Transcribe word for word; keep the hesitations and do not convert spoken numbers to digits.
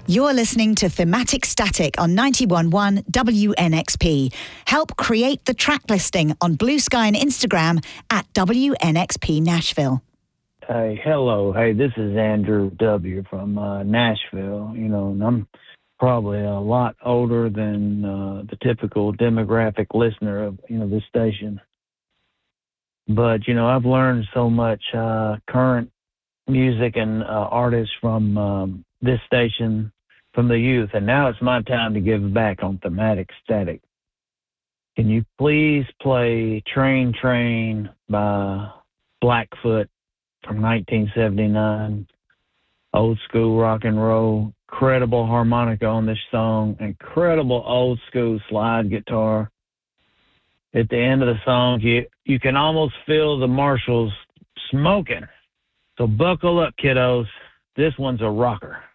You're listening to Thematic Static on ninety-one point one W N X P. Help create the track listing on Blue Sky and Instagram at W N X P Nashville. Hey, hello. Hey, this is Andrew W. from uh, Nashville. You know, and I'm probably a lot older than uh, the typical demographic listener of, you know, this station. But, you know, I've learned so much uh, current music and uh, artists from um, this station, from the youth, and now it's my time to give back on Thematic Static. Can you please play Train Train by Blackfoot from nineteen seventy-nine? Old school rock and roll, incredible harmonica on this song, incredible old school slide guitar. At the end of the song, you, you can almost feel the Marshalls smoking. So buckle up, kiddos. This one's a rocker.